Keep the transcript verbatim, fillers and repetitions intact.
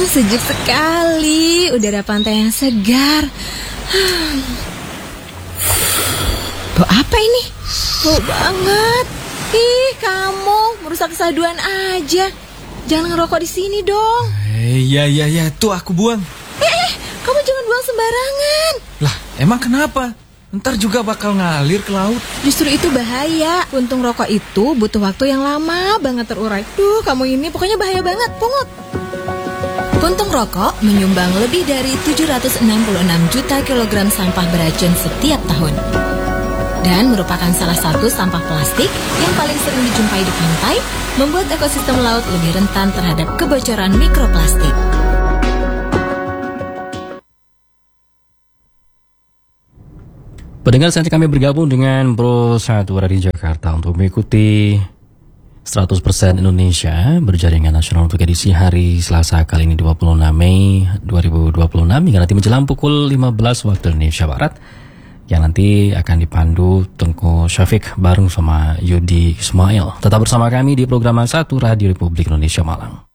sejuk sekali. Udara pantai yang segar. Bau apa ini? Bau banget. Ih, kamu merusak kesaduan aja. Jangan ngerokok di sini dong. Iya, iya, iya. Tuh aku buang. Eh, eh, kamu jangan buang sembarangan. Lah, emang kenapa? Ntar juga bakal ngalir ke laut. Justru itu bahaya. Puntung rokok itu butuh waktu yang lama banget terurai. Duh, kamu ini pokoknya bahaya banget, pungut. Puntung rokok menyumbang lebih dari tujuh ratus enam puluh enam juta kilogram sampah beracun setiap tahun. Dan merupakan salah satu sampah plastik yang paling sering dijumpai di pantai, membuat ekosistem laut lebih rentan terhadap kebocoran mikroplastik. Pendengar, saat kami bergabung dengan Pro satu Radio Jakarta untuk mengikuti seratus persen Indonesia berjaringan nasional untuk edisi hari Selasa kali ini dua puluh enam Mei dua ribu dua puluh enam hingga nanti menjelang pukul lima belas waktu Indonesia Barat, yang nanti akan dipandu Tengku Syafiq bareng sama Yudi Ismail. Tetap bersama kami di program satu Radio Republik Indonesia Malang.